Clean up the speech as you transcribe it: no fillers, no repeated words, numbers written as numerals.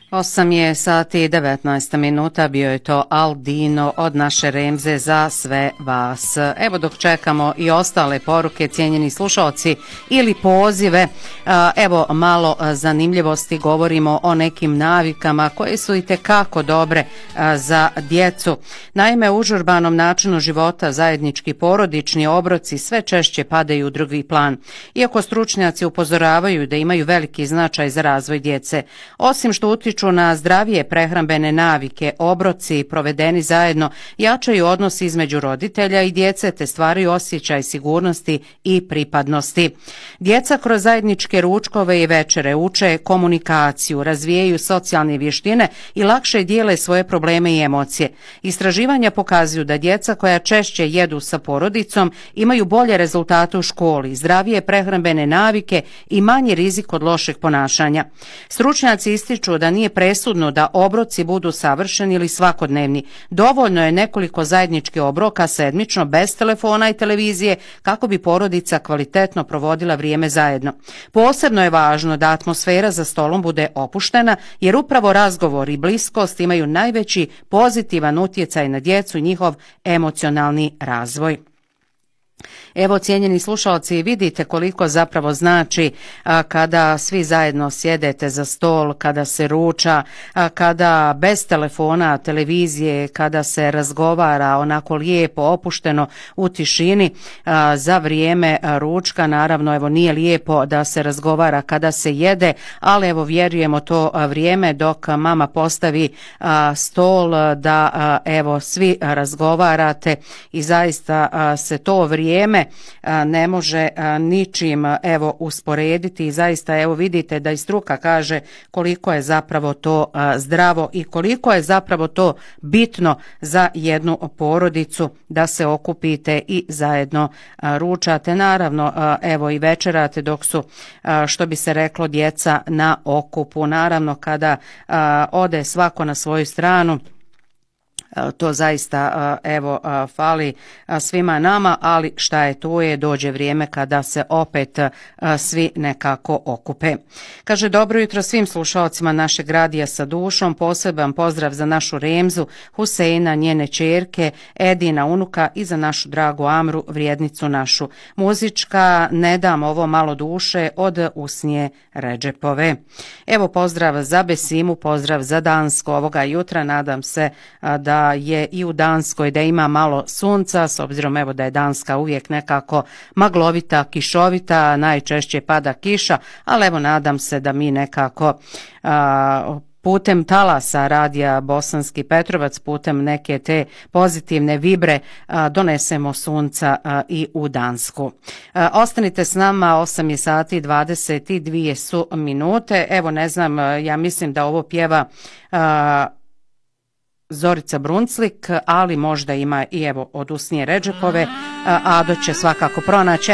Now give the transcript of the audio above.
8 je sati i 19 minuta, bio je to Aldino od naše Remze za sve vas. Evo dok čekamo i ostale poruke, cijenjeni slušalci, ili pozive, evo malo zanimljivosti, govorimo o nekim navikama koje su itekako dobre za djecu. Naime, u užurbanom načinu života zajednički porodični obroci sve češće padaju u drugi plan. Iako stručnjaci upozoravaju da imaju veliki značaj za razvoj djece, osim što utiču na zdravije prehrambene navike, obroci provedeni zajedno jačaju odnos između roditelja i djece te stvaraju osjećaj sigurnosti i pripadnosti. Djeca kroz zajedničke ručkove i večere uče komunikaciju, razvijaju socijalne vještine i lakše dijele svoje probleme i emocije. Istraživanja pokazuju da djeca koja češće jedu sa porodicom imaju bolje rezultate u školi, zdravije prehrambene navike i manji rizik od lošeg ponašanja. Stručnjaci ističu da nije presudno da obroci budu savršeni ili svakodnevni. Dovoljno je nekoliko zajedničkih obroka sedmično bez telefona i televizije kako bi porodica kvalitetno provodila vrijeme zajedno. Posebno je važno da atmosfera za stolom bude opuštena, jer upravo razgovor i bliskost imaju najveći pozitivan utjecaj na djecu i njihov emocionalni razvoj. Evo, cijenjeni slušalci, vidite koliko zapravo znači kada svi zajedno sjedete za stol, kada se ruča, kada bez telefona, televizije, kada se razgovara onako lijepo, opušteno u tišini za vrijeme ručka. Naravno, evo, nije lijepo da se razgovara kada se jede, ali evo, vjerujemo to vrijeme dok mama postavi stol da evo svi razgovarate i zaista se to vrijeme ne može ničim evo usporediti i zaista evo vidite da i struka kaže koliko je zapravo to zdravo i koliko je zapravo to bitno za jednu porodicu da se okupite i zajedno ručate. Naravno evo i večerate dok su, što bi se reklo, djeca na okupu. Naravno kada ode svako na svoju stranu, to zaista evo fali svima nama, ali šta je tu je, dođe vrijeme kada se opet svi nekako okupe. Kaže, dobro jutro svim slušalcima našeg radija sa dušom, poseban pozdrav za našu Remzu, Huseina, njene ćerke, Edina, unuka i za našu dragu Amru, vrijednicu našu. Muzička Ne dam ovo malo duše od Usnije Redžepove. Evo pozdrav za Besimu, pozdrav za Dansko ovoga jutra, nadam se da je i u Danskoj da ima malo sunca, s obzirom evo da je Danska uvijek nekako maglovita, kišovita, najčešće pada kiša, ali evo nadam se da mi nekako putem talasa radija Bosanski Petrovac, putem neke te pozitivne vibre donesemo sunca i u Dansku. Ostanite s nama, 8 je sati i 22 su minute. Evo ne znam, ja mislim da ovo pjeva Zorica Brunclik, ali možda ima i evo od Usnije Redžepove, Ado će svakako pronaći.